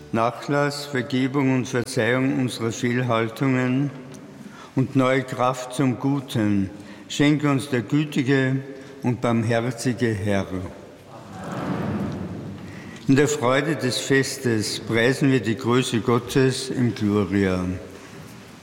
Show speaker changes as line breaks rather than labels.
Nachlass, Vergebung und Verzeihung unserer Fehlhaltungen und neue Kraft zum Guten. Schenke uns der gütige und barmherzige Herr. In der Freude des Festes preisen wir die Größe Gottes im Gloria.